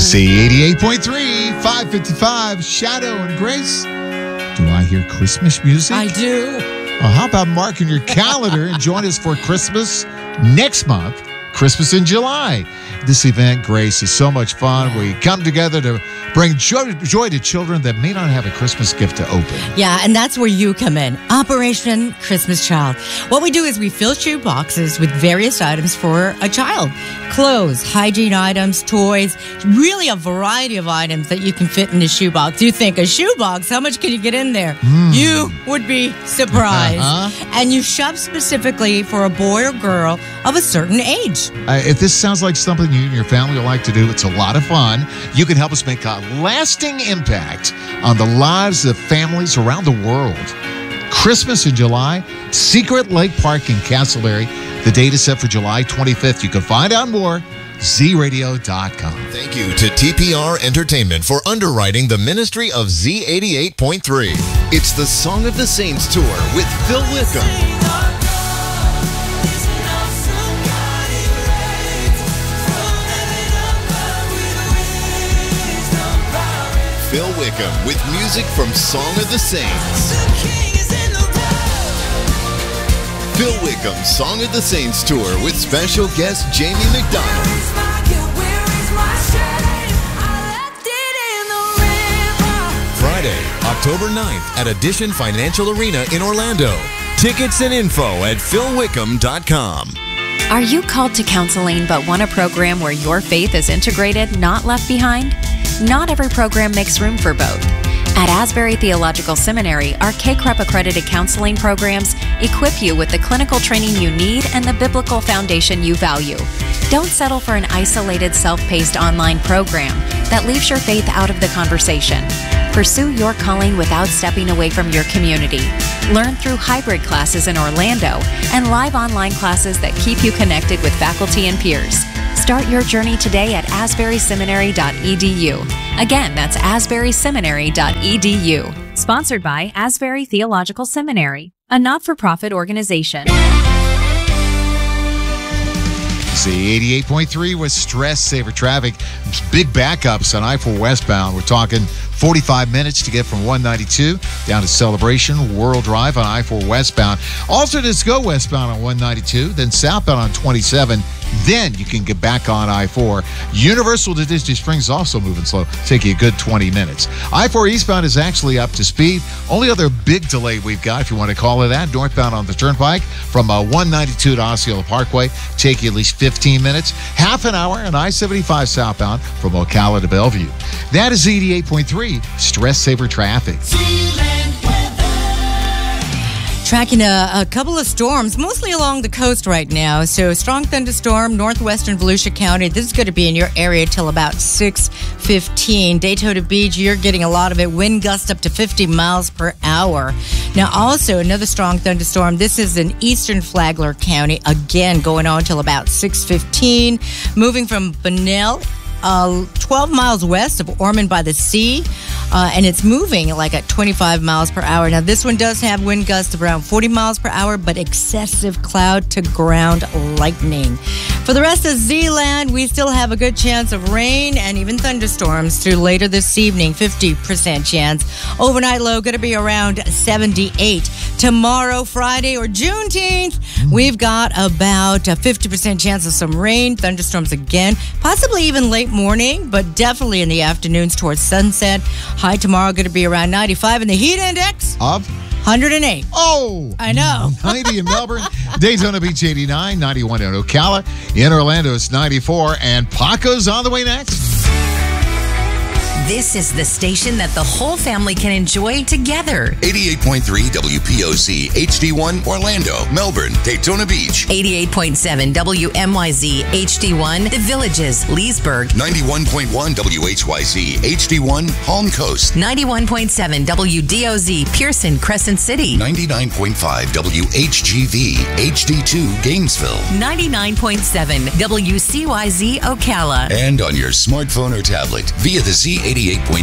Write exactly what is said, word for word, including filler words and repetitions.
Z eighty-eight point three, five fifty-five, Shadow and Grace. Do I hear Christmas music? I do. Well, how about marking your calendar and join us for Christmas next month, Christmas in July. This event, Grace, is so much fun. We come together to bring joy, joy to children that may not have a Christmas gift to open. Yeah, and that's where you come in. Operation Christmas Child. What we do is we fill shoe boxes with various items for a child. Clothes, hygiene items, toys, really a variety of items that you can fit in a shoebox. You think, a shoebox, how much can you get in there? Mm. You would be surprised. Uh-huh. And you shop specifically for a boy or girl of a certain age. Uh, if this sounds like something you and your family would like to do, it's a lot of fun. You can help us make a lasting impact on the lives of families around the world. Christmas in July, Secret Lake Park in Castleberry. The date is set for July twenty-fifth. You can find out more, z radio dot com. Thank you to T P R Entertainment for underwriting the ministry of Z eighty-eight point three. It's the Song of the Saints Tour with Phil Wickham. Phil Wickham with music from Song of the Saints. Phil Wickham Song of the Saints Tour with special guest Jamie McDonald. Friday, October ninth at Addition Financial Arena in Orlando. Tickets and info at phil wickham dot com. Are you called to counseling but want a program where your faith is integrated, not left behind? Not every program makes room for both. At Asbury Theological Seminary, our K C R E P accredited counseling programs equip you with the clinical training you need and the biblical foundation you value. Don't settle for an isolated, self-paced online program that leaves your faith out of the conversation. Pursue your calling without stepping away from your community. Learn through hybrid classes in Orlando and live online classes that keep you connected with faculty and peers. Start your journey today at asbury seminary dot e d u. Again, that's asbury seminary dot e d u. Sponsored by Asbury Theological Seminary, a not-for-profit organization. Z eighty-eight point three with Stress Saver Traffic. Big backups on I four westbound. We're talking forty-five minutes to get from one ninety-two down to Celebration World Drive on I four westbound. Alternates go westbound on one ninety-two, then southbound on twenty-seven. Then you can get back on I four. Universal to Disney Springs also moving slow. Take you a good twenty minutes. I four eastbound is actually up to speed. Only other big delay we've got, if you want to call it that, northbound on the Turnpike from uh, one ninety-two to Osceola Parkway. Take you at least fifteen minutes. Half an hour on I seventy-five southbound from Ocala to Bellevue. That is eighty-eight point three Stress Saver Traffic. Tracking a, a couple of storms, mostly along the coast right now. So strong thunderstorm, northwestern Volusia County. This is going to be in your area till about six fifteen. Daytona Beach, you're getting a lot of it. Wind gust up to fifty miles per hour. Now also another strong thunderstorm. This is in eastern Flagler County. Again, going on till about six fifteen. Moving from Bunnell, Uh, twelve miles west of Ormond by the Sea, uh, and it's moving like at twenty-five miles per hour. Now, this one does have wind gusts of around forty miles per hour, but excessive cloud to ground lightning. For the rest of Z-Land, we still have a good chance of rain and even thunderstorms through later this evening, fifty percent chance. Overnight low going to be around seventy-eight. Tomorrow, Friday, or Juneteenth, we've got about a fifty percent chance of some rain, thunderstorms again, possibly even late morning, but definitely in the afternoons towards sunset. High tomorrow going to be around ninety-five, and the heat index of one hundred eight. Oh, I know. ninety in Melbourne, Daytona Beach eighty-nine, ninety-one in Ocala, in Orlando it's ninety-four, and Paco's on the way next. This is the station that the whole family can enjoy together. eighty-eight point three W P O C H D one Orlando, Melbourne, Daytona Beach. eighty-eight point seven W M Y Z H D one The Villages, Leesburg. ninety-one point one W H Y Z H D one Palm Coast. ninety-one point seven W D O Z Pearson, Crescent City. ninety-nine point five W H G V H D two Gainesville. ninety-nine point seven W C Y Z Ocala. And on your smartphone or tablet via the Z eighty-eight point